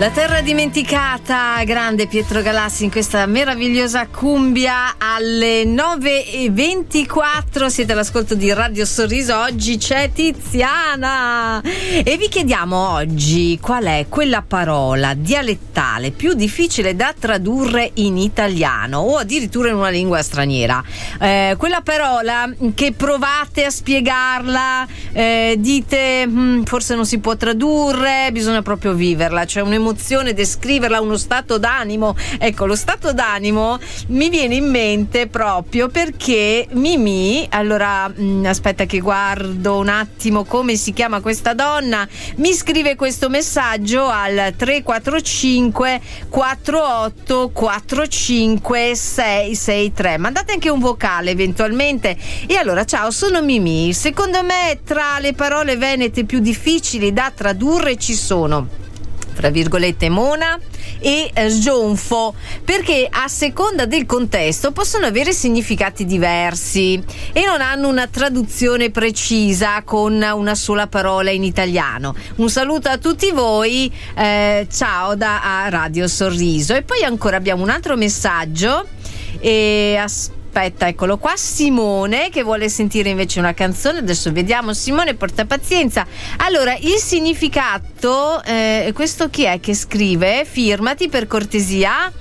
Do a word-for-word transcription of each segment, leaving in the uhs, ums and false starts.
La terra dimenticata, grande Pietro Galassi in questa meravigliosa cumbia alle nove e ventiquattro. Siete all'ascolto di Radio Sorriso. Oggi c'è Tiziana e vi chiediamo oggi qual è quella parola dialettale più difficile da tradurre in italiano o addirittura in una lingua straniera. Eh, quella parola che provate a spiegarla, eh, dite hm, forse non si può tradurre, bisogna proprio viverla, cioè un'emozione, descriverla, uno stato d'animo. Ecco, lo stato d'animo mi viene in mente proprio perché Mimì, allora mh, aspetta che guardo un attimo come si chiama questa donna, mi scrive questo messaggio al tre quattro cinque quattro otto quattro cinque sei sei tre. Mandate anche un vocale eventualmente. E allora, ciao, sono Mimì. Secondo me tra le parole venete più difficili da tradurre ci sono, tra virgolette, mona e eh, sgionfo, perché a seconda del contesto possono avere significati diversi e non hanno una traduzione precisa con una sola parola in italiano. Un saluto a tutti voi, eh, ciao da Radio Sorriso. E poi ancora abbiamo un altro messaggio e aspetta Aspetta, eccolo qua, Simone che vuole sentire invece una canzone. Adesso vediamo, Simone, porta pazienza. Allora, il significato, eh, questo chi è che scrive? Firmati per cortesia.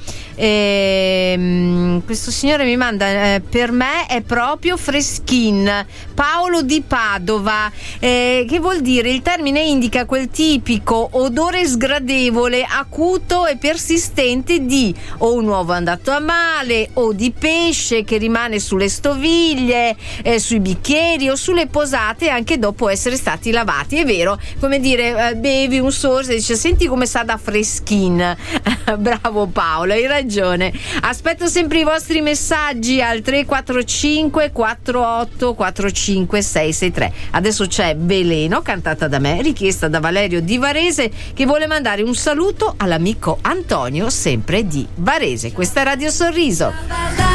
Eh, questo signore mi manda, eh, per me è proprio freschin, Paolo di Padova, eh, che vuol dire, il termine indica quel tipico odore sgradevole, acuto e persistente di o un uovo andato a male o di pesce che rimane sulle stoviglie, eh, sui bicchieri o sulle posate anche dopo essere stati lavati. È vero, come dire, eh, bevi un sorso e dice senti come sa da freschin. Bravo Paolo, hai ragione. Aspetto sempre i vostri messaggi al tre quattro cinque quattro otto quattro cinque sei sei tre. Adesso c'è Veleno, cantata da me, richiesta da Valerio di Varese, che vuole mandare un saluto all'amico Antonio, sempre di Varese. Questa è Radio Sorriso.